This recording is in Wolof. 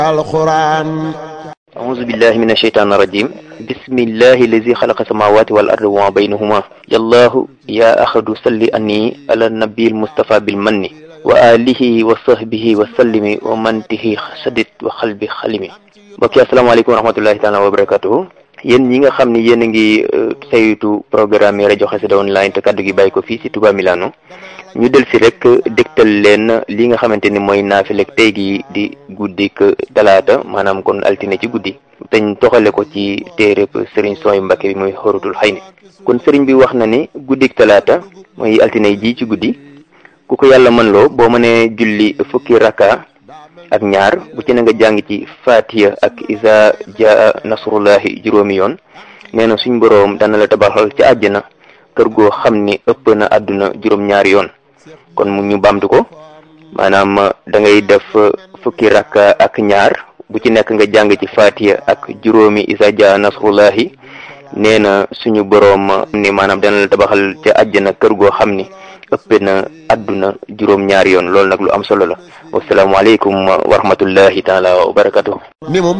القرآن أعوذ بالله من الشيطان الرجيم بسم الله الذي خلق السماوات والأرض وما بينهما يا الله يا أحد صل أني على النبي المصطفى بالمن وآله وصحبه وسلم ومن به سدد وقلبي خلمي mbokk yi asalaamaaleykum wa rahmatullahi taala wa barakatuhu yéen ñi nga xam ni yéen a ngi saytu programme rajo Xassida online te kaddu gi bàyyi ko fii si Touba Milano ñu del si rek dégtal leen li nga xamante ni mooy naafilek tey gi di guddik talaata maanaam kon altine ci guddi teñ toxale ko ci téereb sëriñ Sooy Mbàkke bi muy Xóoratul Xayni kon sëriñ bi wax na ni guddik talaata mooy altine ji ci guddi ku ko yàlla mën loo boo mënee julli fukki raka ak ñaar bu ci na nga jàng ci Fatiha ak Iza Jaa Nasrullahi juróomi yoon nee na suñ boroom dana la tabaxal ci àjjana kër goo xam ni ëpp na àdduna juróom-ñaari yoon kon mu ñu bamtu ko maanaam da ngay def fukki rakka ak ñaar bu ci nekk nga jàng ci Fatiha ak juróomi Iza Jaa Nasrullahi nee na suñu boroom ni maanaam dana la tabaxal ci àjjana kër goo xam ni ëpp na àdduna juróom-ñaari yoon loolu nag lu am solo la wasalaamaaleykum wa rahmatullahi taala wa barakatuh